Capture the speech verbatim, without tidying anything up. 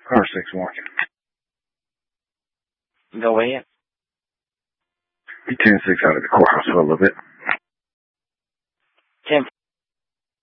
Car six walking. Go in. Be ten six out of the courthouse for a little bit.